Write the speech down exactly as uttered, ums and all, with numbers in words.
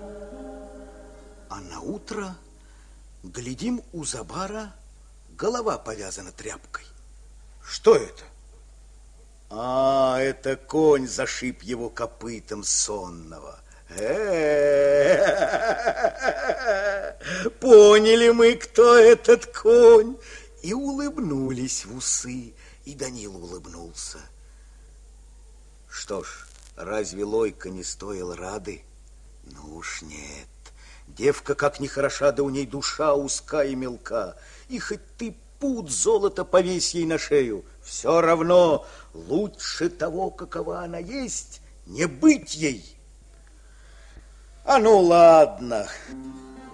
А на утро, глядим, у Забара голова повязана тряпкой. Что это? А, это конь зашиб его копытом сонного. Э-э-э-э-э. Поняли мы, кто этот конь, и улыбнулись в усы, и Данила улыбнулся. Что ж, разве Лойка не стоил рады? Ну уж нет. Девка как ни хороша, да у ней душа узка и мелка. И хоть ты пуд золота повесь ей на шею, все равно лучше того, какова она есть, не быть ей. А ну ладно,